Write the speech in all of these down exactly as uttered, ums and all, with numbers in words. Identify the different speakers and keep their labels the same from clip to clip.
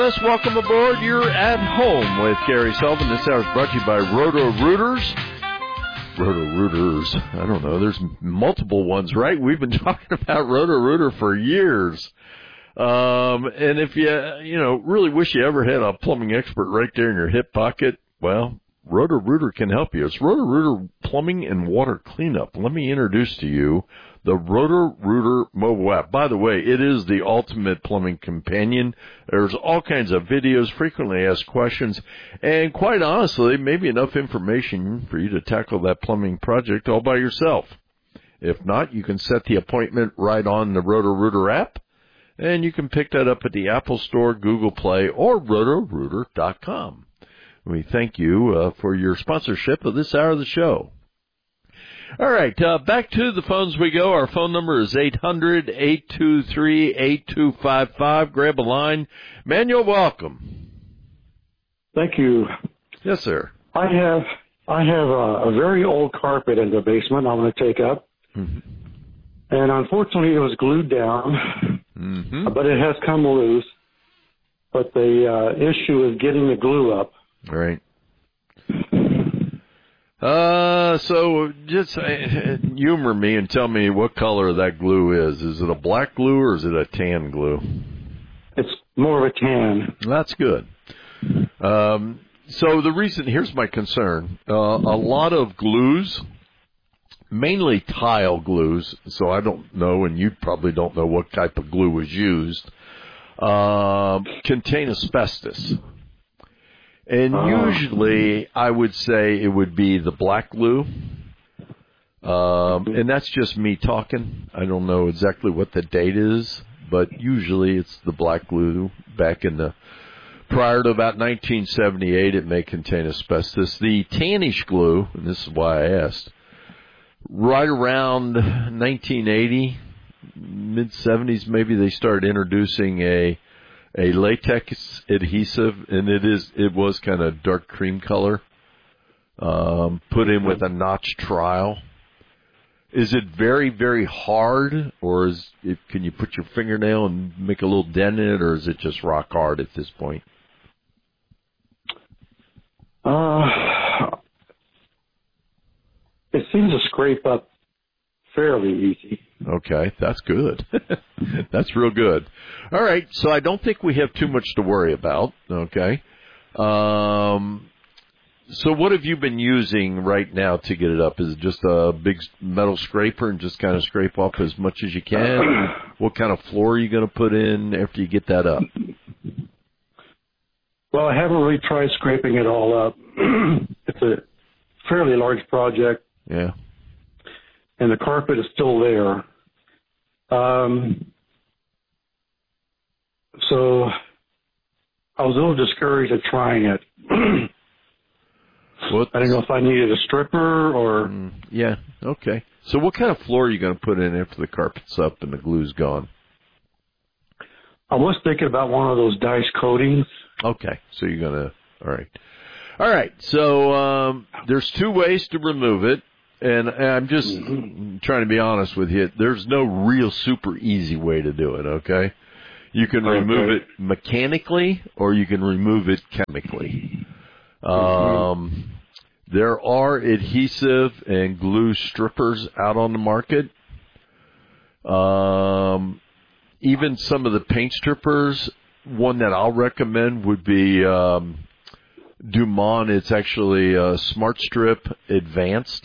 Speaker 1: Yes, welcome aboard. You're at home with Gary Sullivan. This hour is brought to you by Roto-Rooters. Roto-Rooters. I don't know. There's multiple ones, right? We've been talking about Roto-Rooter for years. Um, and if you, you know, really wish you ever had a plumbing expert right there in your hip pocket, well, Roto-Rooter can help you. It's Roto-Rooter Plumbing and Water Cleanup. Let me introduce to you the Roto-Rooter mobile app. By the way, it is the ultimate plumbing companion. There's all kinds of videos, frequently asked questions, and quite honestly, maybe enough information for you to tackle that plumbing project all by yourself. If not, you can set the appointment right on the Roto-Rooter app, and you can pick that up at the Apple Store, Google Play, or roto rooter dot com. We thank you uh, for your sponsorship of this hour of the show. All right, uh, back to the phones we go. Our phone number is eight hundred, eight two three, eight two five five. Grab a line. Manuel, welcome.
Speaker 2: Thank you.
Speaker 1: Yes, sir.
Speaker 2: I have I have a, a very old carpet in the basement I want to take up. Mm-hmm. And unfortunately, it was glued down, mm-hmm. but it has come loose. But the uh, issue is getting the glue up.
Speaker 1: All right. Uh, so just uh, humor me and tell me what color that glue is. Is it a black glue or is it a tan glue?
Speaker 2: It's more of a tan.
Speaker 1: That's good. Um, so the reason, here's my concern. Uh, a lot of glues, mainly tile glues, so I don't know, and you probably don't know what type of glue was used, uh, contain asbestos. And usually, I would say it would be the black glue, um, and that's just me talking. I don't know exactly what the date is, but usually it's the black glue. Back in the prior to about nineteen seventy-eight, it may contain asbestos. The tannish glue, and this is why I asked, right around nineteen eighty, mid seventies, maybe they started introducing a a latex adhesive, and it is it was kind of dark cream color, um, put in with a notch trowel. Is it very, very hard, or is it, can you put your fingernail and make a little dent in it, or is it just rock hard at this point?
Speaker 2: Uh, it seems to scrape up fairly easy.
Speaker 1: Okay, that's good. That's real good. All right, so I don't think we have too much to worry about, okay? Um, so what have you been using right now to get it up? Is it just a big metal scraper and just kind of scrape off as much as you can? What kind of floor are you going to put in after you get that up?
Speaker 2: Well, I haven't really tried scraping it all up. It's a fairly large project.
Speaker 1: Yeah.
Speaker 2: And the carpet is still there. Um, so I was a little discouraged at trying it. I don't know if I needed a stripper or...
Speaker 1: Mm, yeah, okay. So what kind of floor are you going to put in after the carpet's up and the glue's gone?
Speaker 2: I was thinking about one of those dice coatings.
Speaker 1: Okay, so you're going to... All right. All right, so um, there's two ways to remove it. And I'm just mm-hmm. trying to be honest with you. There's no real super easy way to do it, okay? You can okay. remove it mechanically or you can remove it chemically. Mm-hmm. Um, there are adhesive and glue strippers out on the market. Um, even some of the paint strippers, one that I'll recommend would be um, Dumont. It's actually a Smart Strip Advanced.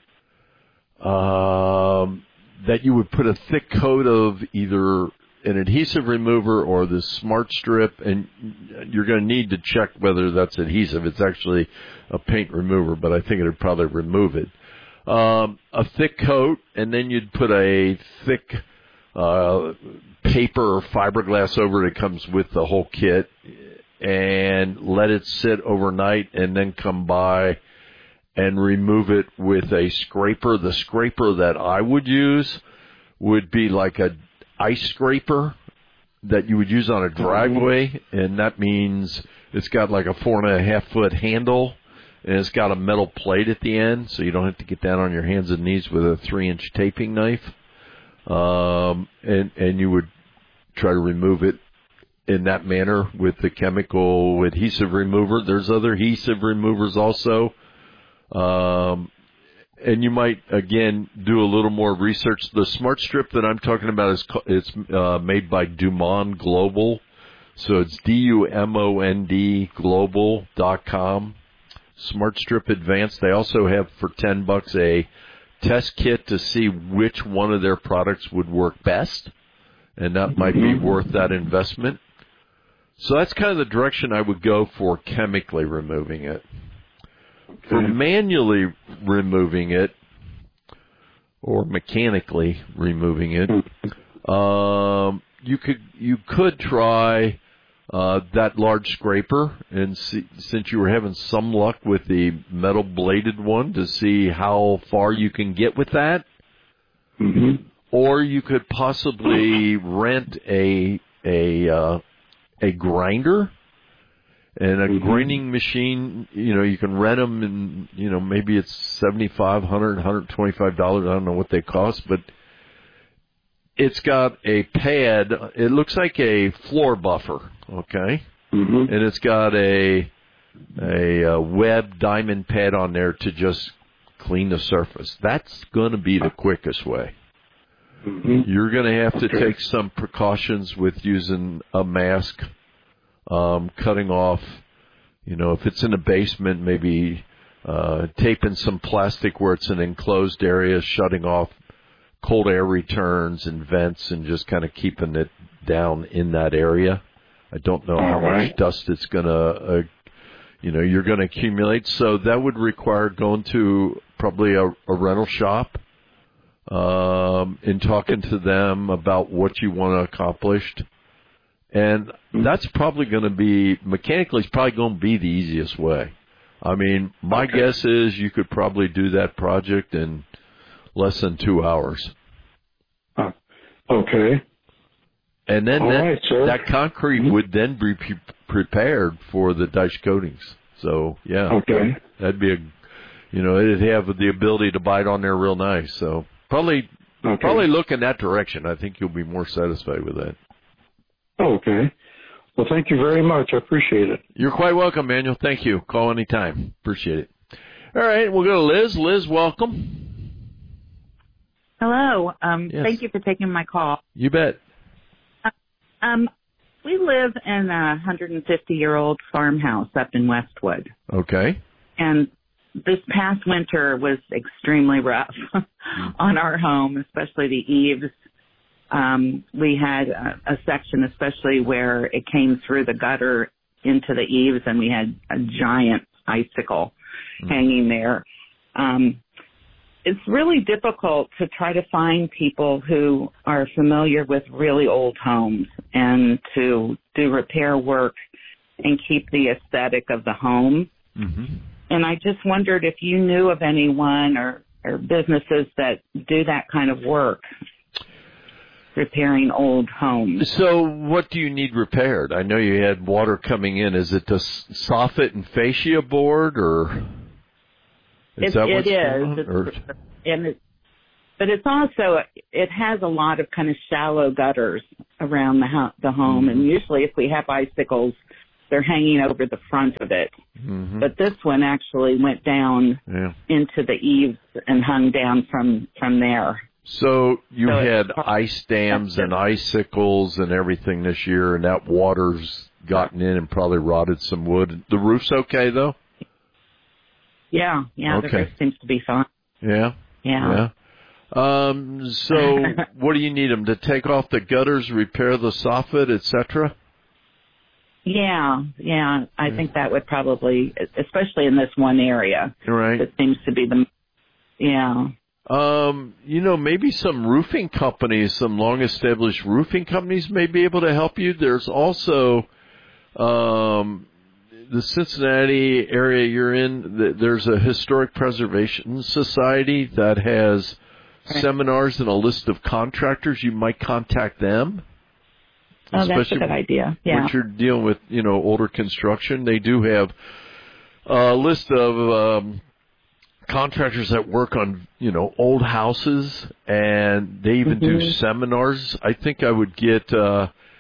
Speaker 1: Um, that you would put a thick coat of either an adhesive remover or the Smart Strip, and you're going to need to check whether that's adhesive. It's actually a paint remover, but I think it would probably remove it. Um, a thick coat, and then you'd put a thick uh, paper or fiberglass over it. It comes with the whole kit, and let it sit overnight, and then come by and remove it with a scraper. The scraper that I would use would be like a ice scraper that you would use on a driveway, and that means it's got like a four and a half foot handle, and it's got a metal plate at the end, so you don't have to get down on your hands and knees with a three inch taping knife. Um, and, and you would try to remove it in that manner with the chemical adhesive remover. There's other adhesive removers also. Um, and you might, again, do a little more research. The Smart Strip that I'm talking about is it's uh, made by Dumond Global. So it's D U M O N D global dot com. Smart Strip Advanced. They also have for ten bucks a test kit to see which one of their products would work best, and that might be worth that investment. So that's kind of the direction I would go for chemically removing it. Okay. For manually removing it, or mechanically removing it, um, you could you could try uh, that large scraper, and see, since you were having some luck with the metal bladed one, to see how far you can get with that.
Speaker 2: Mm-hmm.
Speaker 1: Or you could possibly rent a a uh, a grinder and a mm-hmm. grinding machine. You know, you can rent them, and you know maybe it's seventy-five, one hundred, one hundred twenty-five dollars. I don't know what they cost, but it's got a pad. It looks like a floor buffer, okay,
Speaker 2: mm-hmm.
Speaker 1: and it's got a a, a web diamond pad on there to just clean the surface. That's going to be the quickest way.
Speaker 2: Mm-hmm.
Speaker 1: You're going to have to
Speaker 2: okay.
Speaker 1: take some precautions with using a mask, um, cutting off, you know, if it's in a basement, maybe uh, taping some plastic where it's an enclosed area, shutting off cold air returns and vents, and just kind of keeping it down in that area. I don't know
Speaker 2: All
Speaker 1: how
Speaker 2: right.
Speaker 1: much dust it's going to, uh, you know, you're going to accumulate. So that would require going to probably a, a rental shop, um, and talking to them about what you want to accomplish. And that's probably going to be, mechanically, it's probably going to be the easiest way. I mean, my
Speaker 2: okay.
Speaker 1: guess is you could probably do that project in less than two hours.
Speaker 2: Uh, okay.
Speaker 1: And then
Speaker 2: All
Speaker 1: that,
Speaker 2: right, sir.
Speaker 1: that concrete mm-hmm. would then be pre- prepared for the Dyche coatings. So, yeah.
Speaker 2: Okay.
Speaker 1: That'd be a, you know, it'd have the ability to bite on there real nice. So, probably,
Speaker 2: okay.
Speaker 1: probably look in that direction. I think you'll be more satisfied with that.
Speaker 2: Okay. Well, thank you very much. I appreciate it.
Speaker 1: You're quite welcome, Manuel. Thank you. Call anytime. Appreciate it. All right, we'll go to Liz. Liz, welcome.
Speaker 3: Hello. Um,
Speaker 1: yes.
Speaker 3: Thank you for taking my call.
Speaker 1: You bet.
Speaker 3: Uh, um, we live in a one hundred fifty-year-old farmhouse up in Westwood.
Speaker 1: Okay.
Speaker 3: And this past winter was extremely rough on our home, especially the eaves. Um, we had a, a section, especially where it came through the gutter into the eaves, and we had a giant icicle mm. hanging there. Um, it's really difficult to try to find people who are familiar with really old homes and to do repair work and keep the aesthetic of the home.
Speaker 1: Mm-hmm.
Speaker 3: And I just wondered if you knew of anyone or, or businesses that do that kind of work, repairing old homes.
Speaker 1: So what do you need repaired? I know you had water coming in. Is it the soffit and fascia board, or is
Speaker 3: it,
Speaker 1: that
Speaker 3: it
Speaker 1: what's
Speaker 3: is.
Speaker 1: going on?
Speaker 3: It's,
Speaker 1: Or?
Speaker 3: And it, but it's also, it has a lot of kind of shallow gutters around the, ho- the home. Mm-hmm. And usually if we have icicles, they're hanging over the front of it.
Speaker 1: Mm-hmm. But
Speaker 3: this one actually went down
Speaker 1: yeah.
Speaker 3: into the eaves and hung down from, from there.
Speaker 1: So you
Speaker 3: so
Speaker 1: had ice dams and icicles and everything this year, and that water's gotten in and probably rotted some wood. The roof's okay, though?
Speaker 3: Yeah, yeah,
Speaker 1: okay.
Speaker 3: The roof seems to be fine.
Speaker 1: Yeah?
Speaker 3: Yeah.
Speaker 1: yeah. Um, so what do you need them to take off the gutters, repair the soffit, et cetera?
Speaker 3: Yeah, yeah. I yeah. think that would probably, especially in this one area.
Speaker 1: Right.
Speaker 3: It seems to be the, yeah.
Speaker 1: Um, you know, maybe some roofing companies, some long-established roofing companies may be able to help you. There's also um, the Cincinnati area you're in. There's a historic preservation society that has okay. seminars and a list of contractors. You might contact them.
Speaker 3: Oh, that's a good idea. Yeah.
Speaker 1: When you're dealing with, you know, older construction, they do have a list of um, contractors that work on, you know, old houses, and they even mm-hmm. do seminars. I think I would get, uh,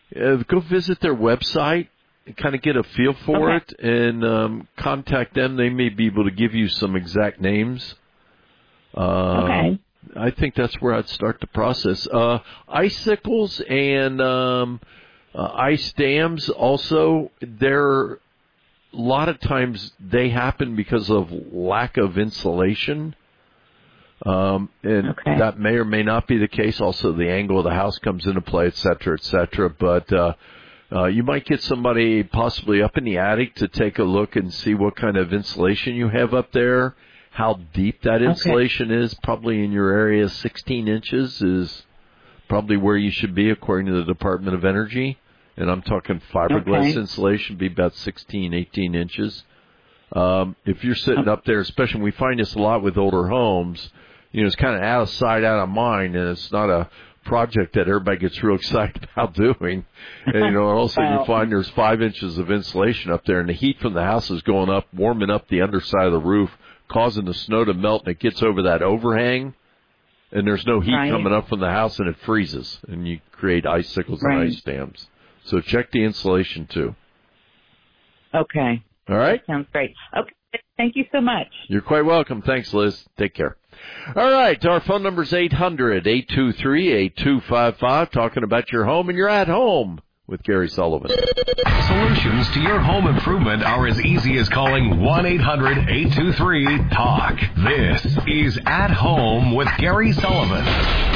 Speaker 1: uh, go visit their website and kind of get a feel for
Speaker 3: okay.
Speaker 1: it, and um, contact them. They may be able to give you some exact names. Uh,
Speaker 3: okay.
Speaker 1: I think that's where I'd start the process. Uh, icicles and um, uh, ice dams also, they're, a lot of times they happen because of lack of insulation. Um, and
Speaker 3: okay.
Speaker 1: that may or may not be the case. Also, the angle of the house comes into play, et cetera, et cetera. But uh, uh, you might get somebody possibly up in the attic to take a look and see what kind of insulation you have up there. How deep that insulation okay. is, probably in your area, sixteen inches is probably where you should be according to the Department of Energy. And I'm talking fiberglass okay. insulation, be about sixteen, eighteen inches. Um, if you're sitting up there, especially we find this a lot with older homes, you know, it's kind of out of sight, out of mind, and it's not a project that everybody gets real excited about doing. And, you know, all of a sudden you find there's five inches of insulation up there, and the heat from the house is going up, warming up the underside of the roof, causing the snow to melt, and it gets over that overhang, and there's no heat
Speaker 3: right.
Speaker 1: coming up from the house, and it freezes, and you create icicles
Speaker 3: right.
Speaker 1: and ice dams. So check the insulation, too.
Speaker 3: Okay.
Speaker 1: All right?
Speaker 3: That sounds great. Okay. Thank you so much.
Speaker 1: You're quite welcome. Thanks, Liz. Take care. All right. Our phone number is eight hundred, eight two three, eight two five five, talking about your home, and you're at home with Gary Sullivan.
Speaker 4: Solutions to your home improvement are as easy as calling one eight hundred, eight two three, talk. This is At Home with Gary Sullivan.